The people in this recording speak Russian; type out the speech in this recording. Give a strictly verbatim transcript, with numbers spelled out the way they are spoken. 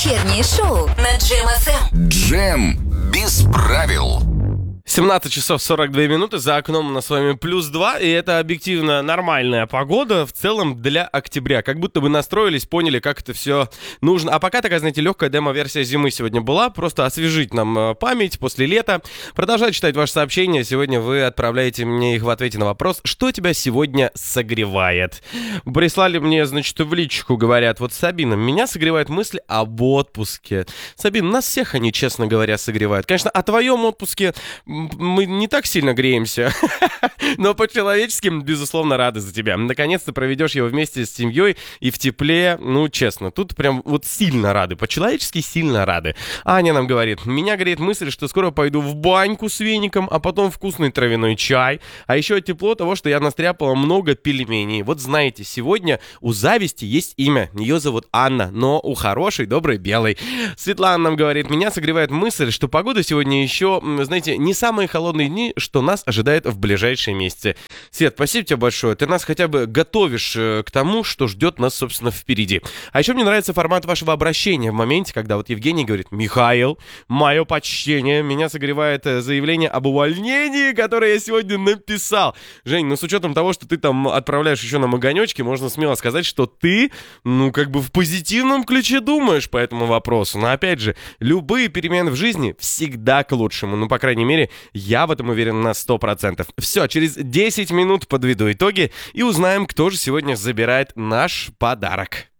Вечернее шоу на Джем эф эм. Джем без правил. семнадцать часов сорок две минуты, за окном у нас с вами плюс два, и это объективно нормальная погода в целом для октября. Как будто бы настроились, поняли, как это все нужно. А пока такая, знаете, легкая демо-версия зимы сегодня была, просто освежить нам память после лета. Продолжаю читать ваши сообщения. Сегодня вы отправляете мне их в ответе на вопрос, что тебя сегодня согревает. Прислали мне, значит, в личку, говорят, вот, Сабина, меня согревает мысль об отпуске. Сабина, нас всех они, честно говоря, согревают. Конечно, о твоем отпуске мы не так сильно греемся, но по-человечески, безусловно, рады за тебя. Наконец-то проведешь его вместе с семьей и в тепле, ну, честно, тут прям вот сильно рады, по-человечески сильно рады. Аня нам говорит, меня греет мысль, что скоро пойду в баньку с веником, а потом вкусный травяной чай, а еще тепло того, что я настряпала много пельменей. Вот знаете, сегодня у зависти есть имя, ее зовут Анна, но у хорошей, доброй, белой. Светлана нам говорит, меня согревает мысль, что погода сегодня еще, знаете, не самые холодные дни, что нас ожидает в ближайшие месяцы. Свет, спасибо тебе большое. Ты нас хотя бы готовишь к тому, что ждет нас, собственно, впереди. А еще мне нравится формат вашего обращения в моменте, когда вот Евгений говорит, Михаил, мое почтение, меня согревает заявление об увольнении, которое я сегодня написал. Жень, ну с учетом того, что ты там отправляешь еще нам огонечки, можно смело сказать, что ты, ну как бы в позитивном ключе думаешь по этому вопросу. Но опять же, любые перемены в жизни всегда к лучшему. Ну, по крайней мере, я в этом уверен на сто процентов. Все, через десять минут подведу итоги и узнаем, кто же сегодня забирает наш подарок.